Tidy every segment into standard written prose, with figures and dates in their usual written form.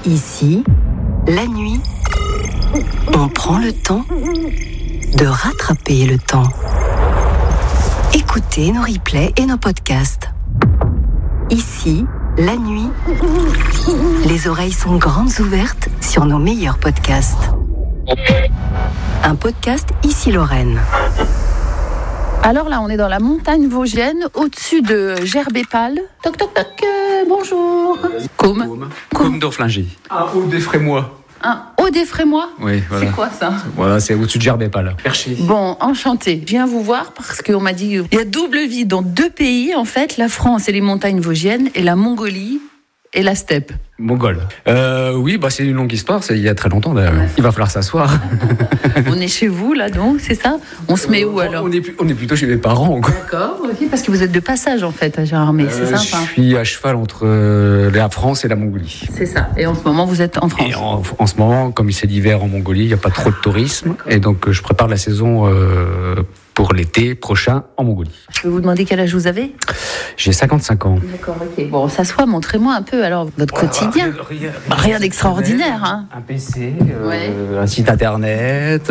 Ici, la nuit, on prend le temps de rattraper le temps. Écoutez nos replays et nos podcasts. Ici, la nuit, les oreilles sont grandes ouvertes sur nos meilleurs podcasts. Un podcast Ici Lorraine. Alors là, on est dans la montagne vosgienne, au-dessus de Gerbépal. Toc toc toc, bonjour. Côme d'Orflingy. Un haut des Frémois. Un haut des Frémois ? Oui, voilà. C'est quoi ça ? Voilà, c'est au-dessus de Gerbépal. Perché. Bon, enchanté. Je viens vous voir parce qu'on m'a dit il y a double vie dans deux pays, en fait, la France et les montagnes vosgiennes, et la Mongolie et la steppe. Mongol. Oui, c'est une longue histoire, c'est il y a très longtemps d'ailleurs. Ouais. Il va falloir s'asseoir. On est chez vous là donc, c'est ça ? On se met où alors ? On est plutôt chez mes parents. Quoi. D'accord, ok, parce que vous êtes de passage en fait à Gérardmer, c'est ça ? Je suis à cheval entre la France et la Mongolie. C'est ça, et en ce moment vous peux en France ? Et en ce moment, comme c'est l'hiver en Mongolie, il n'y a pas trop de tourisme, d'accord. Et donc je prépare la saison pour l'été prochain en Mongolie. Je peux vous demander quel âge vous avez ? J'ai 55 ans. D'accord, ok. Bon, s'assoit, montrez-moi un peu alors votre quotidien. Rien d'extraordinaire, hein. Un PC, un site internet,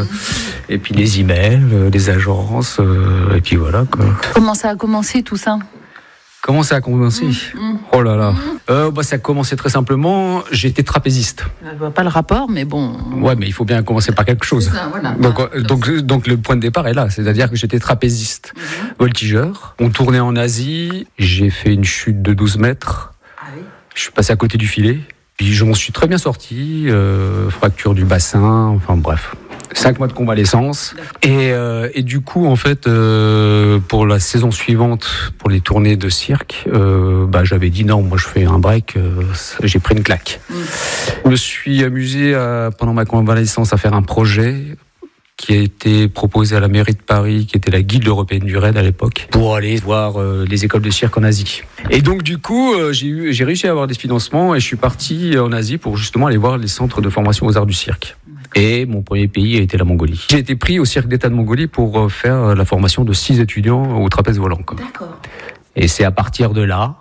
et puis les emails, les agences, et puis voilà quoi. Comment ça a commencé tout ça ? Comment ça a commencé ? Oh là là. Ça a commencé très simplement. J'étais trapéziste. Je vois pas le rapport, mais bon. Ouais, mais il faut bien commencer par quelque chose. Ça, voilà. Donc le point de départ est là, c'est-à-dire que j'étais trapéziste, voltigeur. On tournait en Asie. J'ai fait une chute de 12 mètres. Ah oui. Je suis passé à côté du filet. Puis je m'en suis très bien sorti. Fracture du bassin. Enfin bref. 5 mois de convalescence. Et du coup, en fait, pour la saison suivante, pour les tournées de cirque, j'avais dit non, moi je fais un break, j'ai pris une claque. Je me suis amusé pendant ma convalescence à faire un projet qui a été proposé à la mairie de Paris, qui était la Guilde européenne du raid à l'époque, pour aller voir les écoles de cirque en Asie. Et donc du coup, j'ai réussi à avoir des financements et je suis parti en Asie pour justement aller voir les centres de formation aux arts du cirque. Et mon premier pays a été la Mongolie. J'ai été pris au cirque d'État de Mongolie pour faire la formation de 6 étudiants au trapèze volant. D'accord. Et c'est à partir de là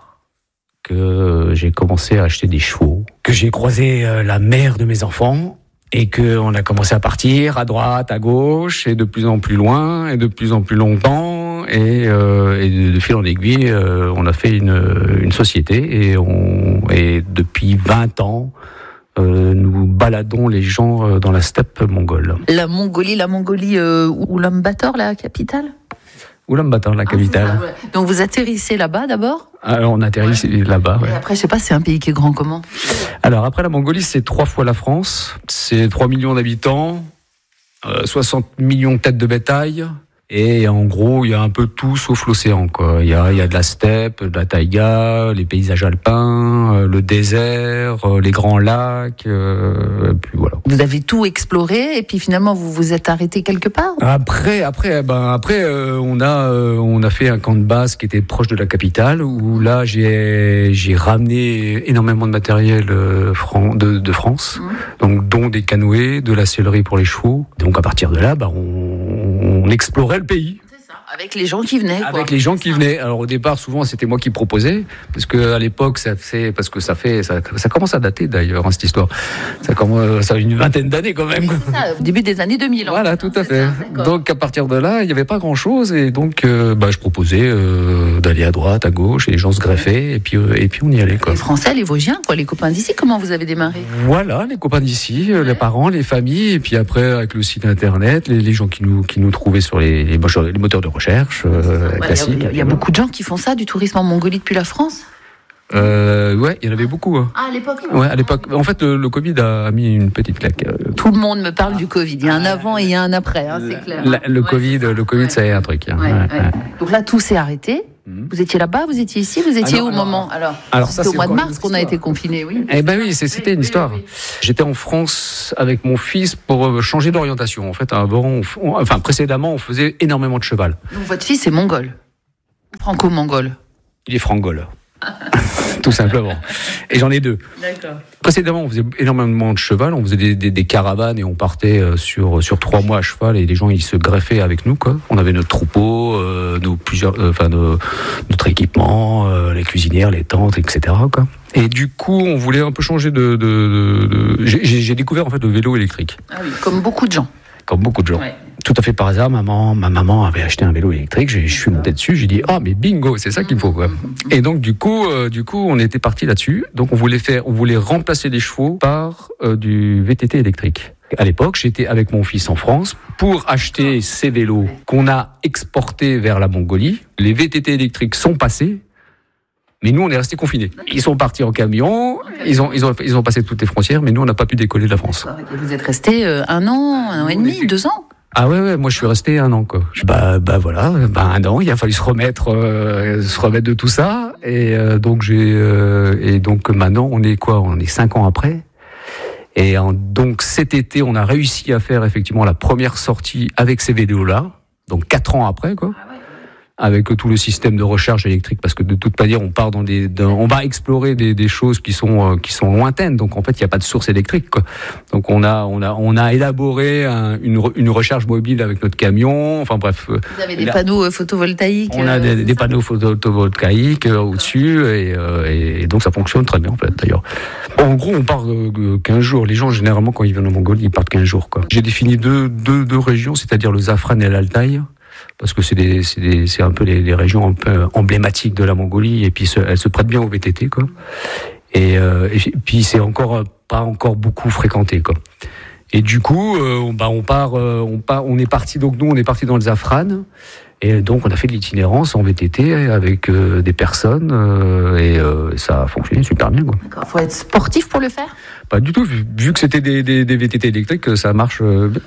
que j'ai commencé à acheter des chevaux, que j'ai croisé la mère de mes enfants, et qu'on a commencé à partir à droite, à gauche, et de plus en plus loin, et de plus en plus longtemps, et de fil en aiguille, on a fait une société, et depuis 20 ans, nous baladons les gens dans la steppe mongole. La Mongolie, Ulaanbaatar, la capitale ? Ulaanbaatar, la capitale. Ça, ouais. Donc vous atterrissez là-bas d'abord ? Alors on atterrit là-bas. Ouais. Et après, je sais pas, c'est un pays qui est grand comment ? Alors après la Mongolie, c'est 3 fois la France. C'est 3 millions d'habitants, 60 millions de têtes de bétail. Et en gros, il y a un peu tout sauf l'océan, quoi. Il y a de la steppe, de la taïga, les paysages alpins, le désert, les grands lacs, et puis voilà. Vous avez tout exploré et puis finalement vous vous êtes arrêté quelque part ? Après, on a fait un camp de base qui était proche de la capitale où là j'ai ramené énormément de matériel de France, donc dont des canoës, de la sellerie pour les chevaux. Donc à partir de là, on explorait le pays. C'est ça, avec les gens qui venaient. Avec les gens qui venaient. Alors au départ, souvent, c'était moi qui proposais, parce que à l'époque, ça commence à dater d'ailleurs, cette histoire. Ça a une vingtaine d'années quand même. C'est ça, au début des années 2000. Voilà, tout à fait. Donc à partir de là, il n'y avait pas grand-chose, et donc je proposais d'aller à droite, à gauche, et les gens se greffaient, et puis on y allait. Quoi. Les Français, les Vosgiens, les copains d'ici. Comment vous avez démarré ? Voilà, les copains d'ici, les parents, les familles, et puis après avec le site internet, les gens qui nous trouvaient sur les moteurs de recherche classiques. Il y a beaucoup de gens qui font ça, du tourisme en Mongolie depuis la France ? Ouais, il y en avait beaucoup. Hein. Ah, à l'époque ? Ouais, à l'époque. En fait, le Covid a mis une petite claque. Tout le monde me parle du Covid. Il y a un avant et il y a un après, c'est clair. Le Covid, ça a un truc. Hein. Ouais. Donc là, tout s'est arrêté. Vous étiez là-bas, vous étiez ici, vous étiez au moment ? Alors ça, c'est au mois de mars qu'on a été confinés, oui. Eh ben oui, c'était une histoire. Oui. J'étais en France avec mon fils pour changer d'orientation. En fait, précédemment, on faisait énormément de cheval. Donc votre fils est mongol ? Franco-mongol ? Il est frangol. tout simplement. Et j'en ai 2. D'accord. Précédemment, on faisait énormément de cheval, on faisait des caravanes et on partait sur 3 mois à cheval et les gens ils se greffaient avec nous quoi. On avait notre troupeau, notre équipement, les cuisinières, les tentes, etc. quoi. Et du coup, on voulait un peu changer J'ai découvert en fait le vélo électrique. Ah oui, comme beaucoup de gens. Comme beaucoup de gens. Ouais. Tout à fait par hasard, ma maman avait acheté un vélo électrique. Je suis monté dessus. J'ai dit mais bingo, c'est ça qu'il faut quoi. Et donc du coup, on était parti là-dessus. Donc on voulait remplacer les chevaux par du VTT électrique. À l'époque, j'étais avec mon fils en France pour acheter ces vélos qu'on a exportés vers la Mongolie. Les VTT électriques sont passés. Mais nous, on est restés confinés. Ils sont partis en camion, ils ont passé toutes les frontières, mais nous, on n'a pas pu décoller de la France. Et vous êtes restés 1 an et demi, 2 ans? Ah ouais, moi je suis resté 1 an quoi. Voilà, 1 an, il a fallu se remettre de tout ça, et donc maintenant on est quoi? On est 5 ans après. Et donc cet été, on a réussi à faire effectivement la première sortie avec ces vélos-là, donc 4 ans après quoi. Avec tout le système de recharge électrique, parce que de toute manière on part on va explorer des choses qui sont lointaines, donc en fait il n'y a pas de source électrique quoi. Donc on a élaboré une recharge mobile avec notre camion, enfin bref. Vous avez des panneaux photovoltaïques. On a des panneaux photovoltaïques au-dessus et donc ça fonctionne très bien en fait d'ailleurs. En gros on part 15 jours, les gens généralement quand ils viennent en Mongolie ils partent 15 jours quoi. J'ai défini deux régions, c'est-à-dire le Zafran et l'Altaï. Parce que c'est un peu les régions un peu emblématiques de la Mongolie et puis elles se prêtent bien au VTT quoi. Et puis c'est pas encore beaucoup fréquenté quoi. Et du coup on est parti dans le Zafran et donc on a fait de l'itinérance en VTT avec des personnes et ça a fonctionné super bien quoi. D'accord. Faut être sportif pour le faire? Pas du tout, vu que c'était des VTT électriques, ça marche.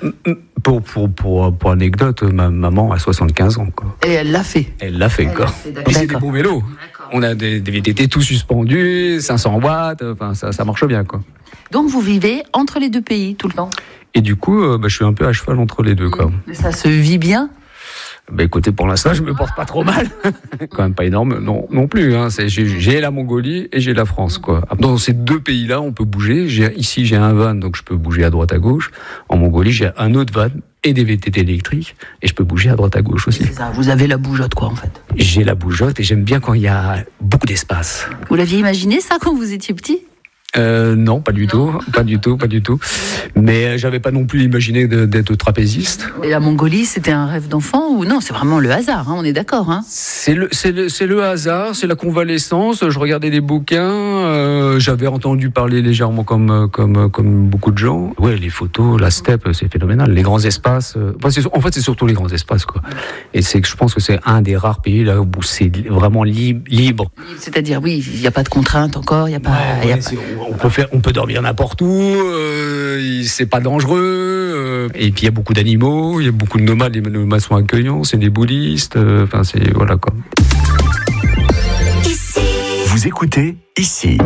Pour anecdote, ma maman a 75 ans. Quoi. Et elle l'a fait. Elle l'a fait, quoi. Et c'est des beaux vélos. D'accord. On a des VTT tout suspendus, 500 watts, enfin, ça marche bien, quoi. Donc vous vivez entre les 2 pays tout le temps? Et du coup, je suis un peu à cheval entre les deux, quoi. Mais ça se vit bien? Écoutez, pour l'instant, je me porte pas trop mal. Quand même pas énorme, non plus. Hein. J'ai la Mongolie et j'ai la France, quoi. Dans ces 2 pays-là, on peut bouger. Ici, j'ai un van, donc je peux bouger à droite à gauche. En Mongolie, j'ai un autre van et des VTT électriques, et je peux bouger à droite à gauche aussi. C'est ça, vous avez la bougeotte, quoi, en fait. J'ai la bougeotte et j'aime bien quand il y a beaucoup d'espace. Vous l'aviez imaginé, ça, quand vous étiez petit? Non, pas du tout. Mais j'avais pas non plus imaginé d'être trapéziste. Et la Mongolie, c'était un rêve d'enfant ou non? C'est vraiment le hasard, hein, on est d'accord. Hein. C'est le hasard, c'est la convalescence. Je regardais des bouquins, j'avais entendu parler légèrement comme beaucoup de gens. Ouais, les photos, la steppe, c'est phénoménal. Les grands espaces. En fait, c'est surtout les grands espaces, quoi. Et je pense que c'est un des rares pays là où c'est vraiment libre. C'est-à-dire, oui, il n'y a pas de contraintes encore, il y a pas. On peut dormir n'importe où, c'est pas dangereux, et puis il y a beaucoup d'animaux, il y a beaucoup de nomades, les nomades sont accueillants, c'est des bouddhistes, voilà quoi. Vous écoutez Ici.